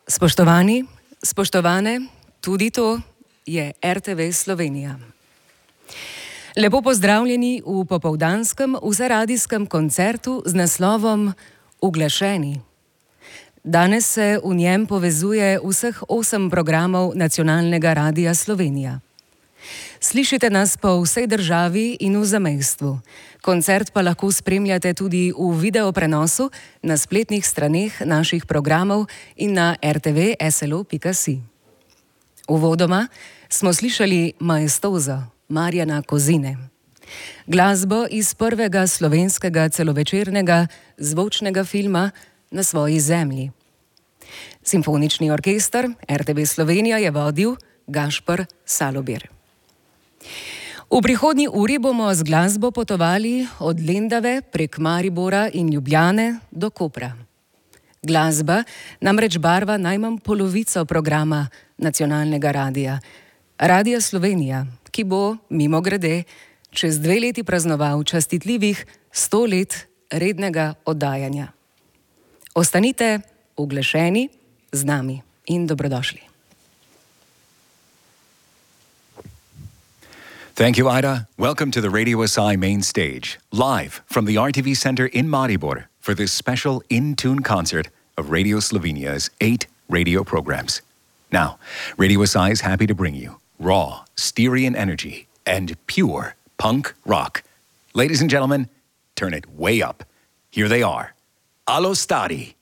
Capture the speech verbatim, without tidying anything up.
Spoštovani, spoštovane, tudi to je R T V Slovenija. Lepo pozdravljeni v popoldanskem vseradijskem koncertu z naslovom Uglašeni. Danes se v njem povezuje vseh osem programov Nacionalnega radia Slovenija. Slišite nas po vsej državi in v zamejstvu. Koncert pa lahko spremljate tudi v videoprenosu na spletnih straneh naših programov in na r t v s l o pika si. Uvodoma smo slišali Maestoso Marjana Kozine. Glasbo iz prvega slovenskega celovečernega zvočnega filma Na svoji zemlji. Simfonični orkester R T V Slovenija je vodil Gašper Salobir. V prihodnji uri bomo z glasbo potovali od Lendave prek Maribora in Ljubljane do Kopra. Glasba namreč barva najmanj polovico programa Nacionalnega radia, Radia Slovenija, ki bo, mimogrede, čez dve leti praznoval častitljivih sto let rednega oddajanja. Ostanite uglašeni z nami in dobrodošli. Thank you, Ida. Welcome to the Radio S I main stage, live from the R T V Center in Maribor for this special in-tune concert of Radio Slovenia's eight radio programs. Now, Radio S I is happy to bring you raw, Styrian energy and pure punk rock. Ladies and gentlemen, turn it way up. Here they are. Allo Stadi.